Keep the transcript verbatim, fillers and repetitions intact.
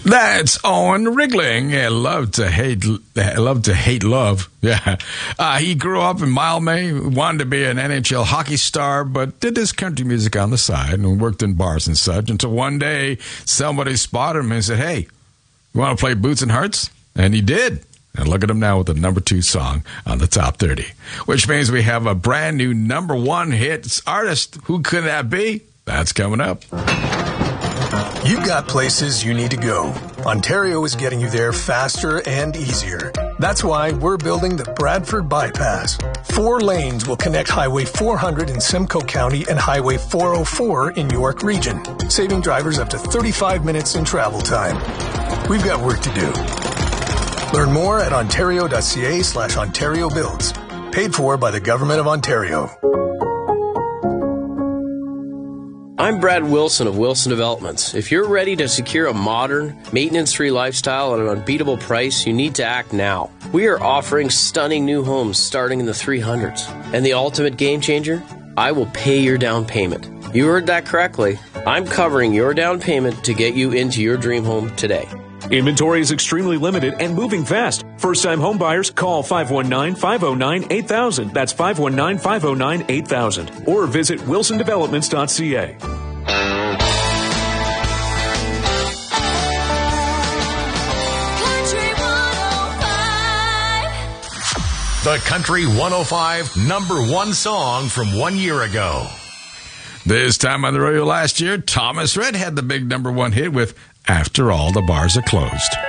That's Owen Rigling. I love to hate, I love to hate love. Yeah. Uh, he grew up in Mildmay, wanted to be an N H L hockey star, but did his country music on the side and worked in bars and such until one day somebody spotted him and said, hey, you want to play Boots and Hearts? And he did. And look at him now with the number two song on the top thirty, which means we have a brand new number one hit artist. Who could that be? That's coming up. You've got places you need to go. Ontario is getting you there faster and easier. That's why we're building the Bradford Bypass. Four lanes will connect Highway four hundred in Simcoe County and Highway four oh four in York Region, saving drivers up to thirty-five minutes in travel time. We've got work to do. Learn more at ontario.ca slash Ontario Builds. Paid for by the Government of Ontario. I'm Brad Wilson of Wilson Developments. If you're ready to secure a modern, maintenance-free lifestyle at an unbeatable price, you need to act now. We are offering stunning new homes starting in the three hundreds. And the ultimate game changer? I will pay your down payment. You heard that correctly. I'm covering your down payment to get you into your dream home today. Inventory is extremely limited and moving fast. First-time home buyers, call five one nine, five oh nine, eight thousand. That's five one nine, five oh nine, eight thousand. Or visit wilson developments dot c a. The Country one oh five number one song from one year ago. This time on the radio last year, Thomas Rhett had the big number one hit with After All the Bars Are Closed.